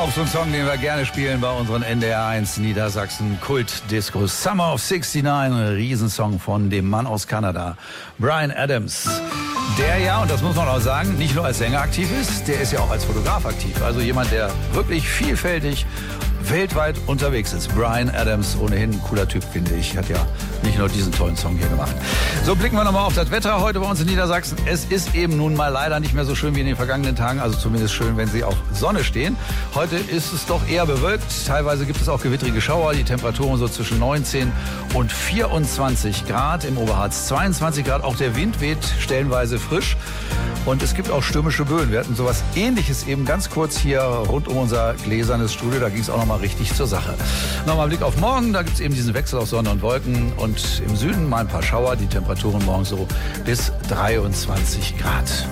auf so einen Song, den wir gerne spielen bei unseren NDR1 Niedersachsen Kult-Discos. Summer of 69, ein Riesensong von dem Mann aus Kanada, Bryan Adams. Der ja, und das muss man auch sagen, nicht nur als Sänger aktiv ist, der ist ja auch als Fotograf aktiv. Also jemand, der wirklich vielfältig weltweit unterwegs ist. Bryan Adams, ohnehin ein cooler Typ, finde ich. Hat ja nicht nur diesen tollen Song hier gemacht. So, blicken wir nochmal auf das Wetter heute bei uns in Niedersachsen. Es ist eben nun mal leider nicht mehr so schön wie in den vergangenen Tagen. Also zumindest schön, wenn sie auf Sonne stehen. Heute ist es doch eher bewölkt. Teilweise gibt es auch gewittrige Schauer. Die Temperaturen so zwischen 19 und 24 Grad. Im Oberharz 22 Grad. Auch der Wind weht stellenweise frisch. Und es gibt auch stürmische Böen. Wir hatten sowas Ähnliches eben ganz kurz hier rund um unser gläsernes Studio. Da ging es auch nochmal richtig zur Sache. Nochmal ein Blick auf morgen. Da gibt es eben diesen Wechsel aus Sonne und Wolken. Und im Süden mal ein paar Schauer. Die Temperaturen morgen so bis 23 Grad.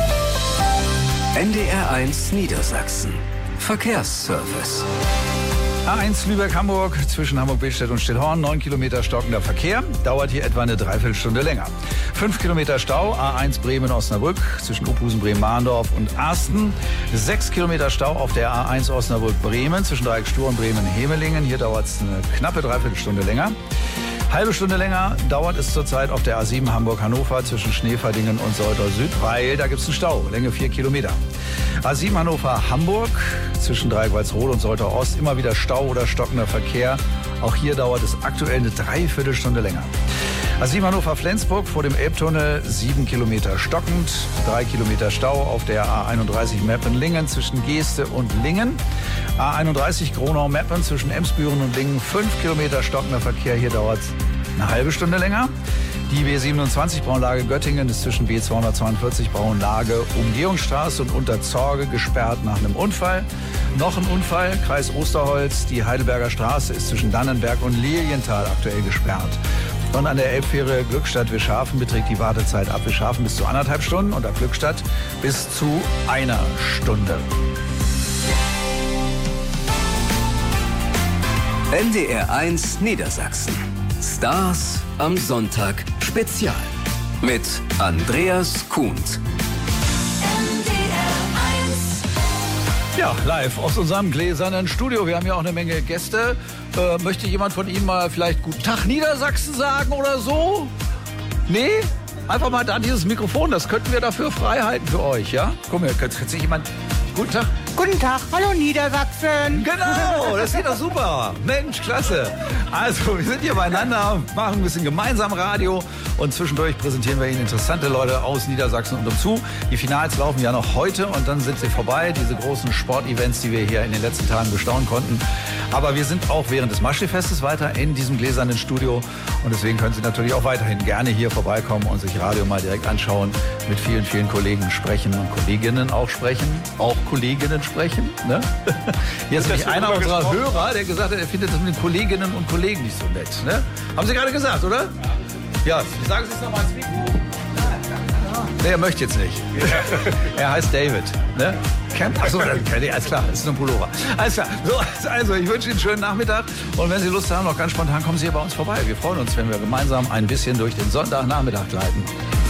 NDR1 Niedersachsen. Verkehrsservice. A1 Lübeck-Hamburg zwischen Hamburg-Billstedt und Stillhorn, 9 Kilometer stockender Verkehr, dauert hier etwa eine Dreiviertelstunde länger. 5 Kilometer Stau, A1 Bremen-Osnabrück zwischen Uphusen, Bremen-Mahndorf und Arsten. 6 Kilometer Stau auf der A1 Osnabrück-Bremen zwischen Dreieck Stur und Bremen-Hemelingen. Hier dauert es eine knappe Dreiviertelstunde länger. Halbe Stunde länger dauert es zurzeit auf der A7 Hamburg-Hannover zwischen Schneverdingen und Soltau Süd, weil da gibt es einen Stau, Länge 4 Kilometer. A7 Hannover-Hamburg zwischen Dreieck-Walsrode und Soltau Ost, immer wieder Stau oder stockender Verkehr. Auch hier dauert es aktuell eine Dreiviertelstunde länger. A7 Hannover-Flensburg vor dem Elbtunnel 7 Kilometer stockend, 3 Kilometer Stau auf der A31 Meppen-Lingen zwischen Geeste und Lingen. A31 Gronau-Meppen zwischen Emsbüren und Lingen 5 Kilometer stockender Verkehr, hier dauert es eine halbe Stunde länger. Die B27 Braunlage Göttingen ist zwischen B242 Braunlage Umgehungsstraße und Unterzorge gesperrt nach einem Unfall. Noch ein Unfall, Kreis Osterholz, die Heidelberger Straße ist zwischen Dannenberg und Lilienthal aktuell gesperrt. Und an der Elbfähre Glückstadt-Wischhafen beträgt die Wartezeit ab Wischhafen bis zu 1,5 Stunden und ab Glückstadt bis zu 1 Stunde. NDR1 Niedersachsen. Stars am Sonntag Spezial mit Andreas Kuhnt. Ja, live aus unserem gläsernen Studio. Wir haben ja auch eine Menge Gäste. Möchte jemand von Ihnen mal vielleicht Guten Tag Niedersachsen sagen oder so? Nee? Einfach mal da dieses Mikrofon, das könnten wir dafür frei halten für euch, ja? Komm, hier könnte sich jemand... Guten Tag. Guten Tag, hallo Niedersachsen. Genau, das geht doch super. Mensch, klasse. Also, wir sind hier beieinander, machen ein bisschen gemeinsam Radio und zwischendurch präsentieren wir Ihnen interessante Leute aus Niedersachsen und umzu. Die Finals laufen ja noch heute und dann sind sie vorbei, diese großen Sportevents, die wir hier in den letzten Tagen bestaunen konnten. Aber wir sind auch während des Maschsee-Festes weiter in diesem gläsernen Studio und deswegen können Sie natürlich auch weiterhin gerne hier vorbeikommen und sich Radio mal direkt anschauen, mit vielen, vielen Kollegen sprechen und Kolleginnen auch sprechen, auch Kolleginnen sprechen. Ne? Hier ist nämlich einer unserer Hörer, der gesagt hat, er findet das mit den Kolleginnen und Kollegen nicht so nett. Ne? Haben Sie gerade gesagt, oder? Ja, sagen Sie es nochmal ins Mikro. Nee, er möchte jetzt nicht. Er heißt David. Ne? Achso, alles klar, das ist nur ein Pullover. Alles klar. So, also, ich wünsche Ihnen einen schönen Nachmittag. Und wenn Sie Lust haben, noch ganz spontan, kommen Sie hier bei uns vorbei. Wir freuen uns, wenn wir gemeinsam ein bisschen durch den Sonntagnachmittag gleiten.